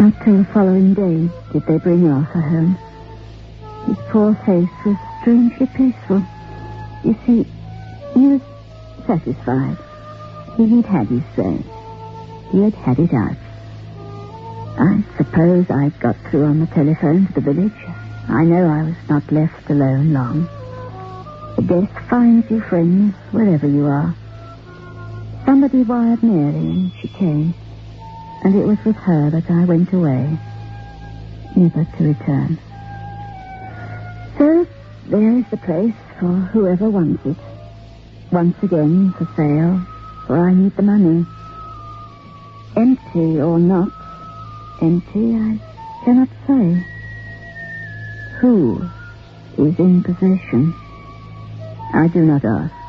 Not till the following day did they bring Arthur home. His poor face was strangely peaceful. You see, he was satisfied. He had had his say. He had had it out. I suppose I'd got through on the telephone to the village. I know I was not left alone long. Death finds you friends wherever you are. Somebody wired Mary and she came. And it was with her that I went away, never to return. So, there is the place for whoever wants it. Once again for sale, for I need the money. Empty or not empty, I cannot say. Who is in possession? I do not ask.